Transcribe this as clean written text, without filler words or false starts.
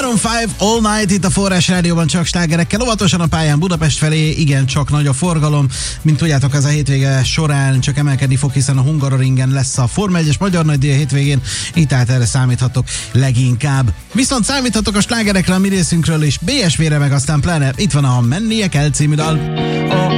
Maroon 5 All Night itt a Forrás Rádióban, csak slágerekkel. Óvatosan a pályán Budapest felé, igen, csak nagy a forgalom. Mint tudjátok, ez a hétvége során csak emelkedni fog, hiszen a Hungaroringen lesz a Forma 1-es magyar nagydíj a hétvégén, így tehát erre számíthatok leginkább. Viszont számíthatok a slágerekre a mi részünkről is, BSV-re meg aztán pláne. Itt van a Mennie kell című dal.